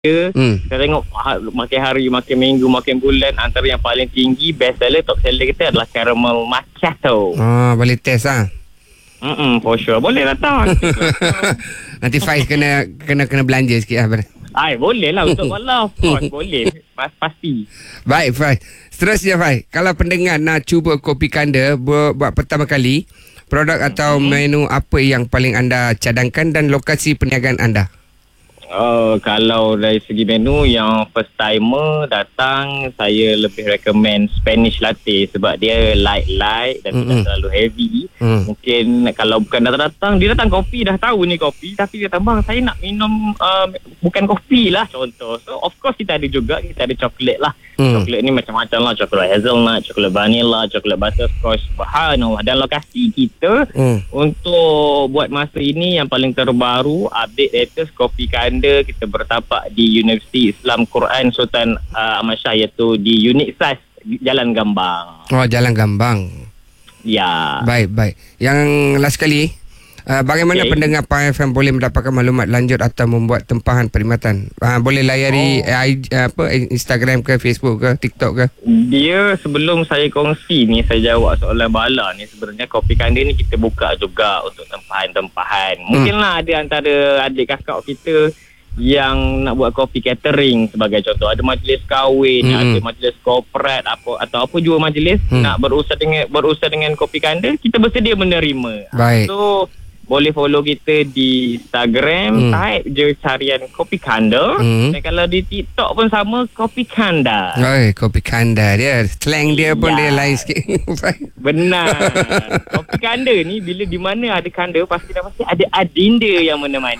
Kita tengok makin hari, makin minggu, makin bulan, antara yang paling tinggi best seller, top seller kita adalah caramel macchiato. Boleh test lah. For sure. Boleh datang. Nanti Faiz kena belanja sikit lah. Boleh lah untuk malam. Boleh. Pasti. Baik Faiz. Seterusnya Faiz, kalau pendengar nak cuba kopi kanda buat pertama kali, produk atau menu apa yang paling anda cadangkan dan lokasi perniagaan anda? Kalau dari segi menu, yang first timer datang, saya lebih recommend Spanish latte sebab dia light dan tidak terlalu heavy. Mungkin kalau bukan datang, dia datang kopi, dah tahu ni kopi, tapi dia tambah, saya nak minum bukan kopi lah contoh. So of course kita ada coklat lah. Coklat ni macam-macam lah, coklat hazelnut, coklat vanilla, coklat butterscotch, subhanallah. Dan lokasi kita untuk buat masa ini yang paling terbaru, update latest kopi kanda, kita bertapak di Universiti Islam Quran Sultan Ahmad Shah, iaitu di unit SAS Jalan Gambang. Jalan Gambang. Ya. Baik. Yang last kali, bagaimana pendengar Pahang FM boleh mendapatkan maklumat lanjut atau membuat tempahan perkhidmatan? Boleh layari Instagram ke, Facebook ke, TikTok ke? Dia sebelum saya kongsi ni, saya jawab soalan Bala ni, sebenarnya kopi kanda ni kita buka juga untuk tempahan-tempahan. Mungkinlah ada antara adik kakak kita yang nak buat kopi catering sebagai contoh, ada majlis kahwin, ada majlis korporat atau apa jua majlis nak berusaha dengan kopi kanda, kita bersedia menerima. Baik. So boleh follow kita di Instagram, type je carian kopi kanda, dan kalau di TikTok pun sama, kopi kanda. Kopi kanda, dia slang dia pun dia lain sikit. Benar. Kopi kanda ni bila di mana ada kanda, pasti ada adinda yang menemani.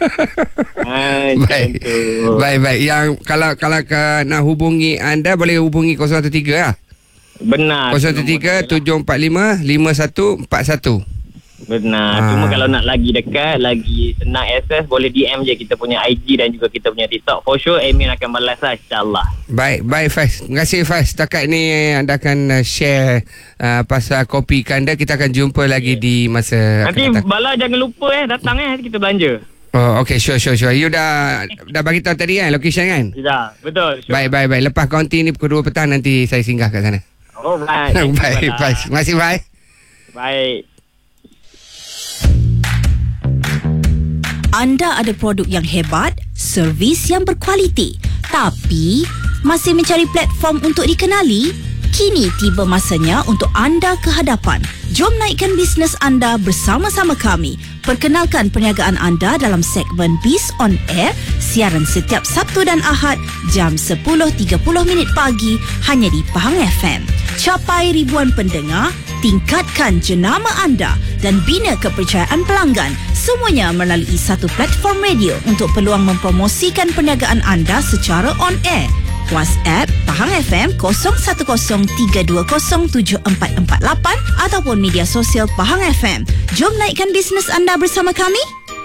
Baik. Yang kalau nak hubungi anda, boleh hubungi 013 lah. Benar. 013 745 5141. Benar. Cuma kalau nak lagi dekat, lagi senang access, boleh DM je kita punya IG dan juga kita punya TikTok. For sure Amin akan balas lah, insyaAllah. Baik Faiz. Terima kasih Faiz. Setakat ni anda akan share pasal kopi kanda. Kita akan jumpa lagi di masa nanti akan datang. Bala jangan lupa datang kita belanja. Okay, sure. You dah bagi tahu tadi kan, location kan? Ya, betul. Sure. Baik. Lepas konti ni pukul 2 petang, nanti saya singgah kat sana. Alright. Baik Faiz. Terima kasih Faiz. Baik. Anda ada produk yang hebat, servis yang berkualiti, tapi masih mencari platform untuk dikenali? Kini tiba masanya untuk anda ke hadapan. Jom naikkan bisnes anda bersama-sama kami. Perkenalkan perniagaan anda dalam segmen Biz on Air, siaran setiap Sabtu dan Ahad jam 10.30 pagi hanya di Pahang FM. Capai ribuan pendengar, tingkatkan jenama anda dan bina kepercayaan pelanggan. Semuanya melalui satu platform radio untuk peluang mempromosikan perniagaan anda secara on air. WhatsApp Pahang FM 0103207448 ataupun media sosial Pahang FM. Jom naikkan bisnes anda bersama kami.